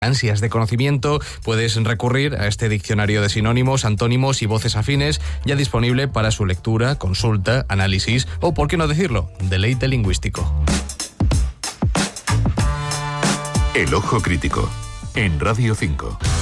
ansias de conocimiento, puedes recurrir a este diccionario de sinónimos, antónimos y voces afines, ya disponible para su lectura, consulta, análisis o, por qué no decirlo, deleite lingüístico. El Ojo Crítico, en Radio 5.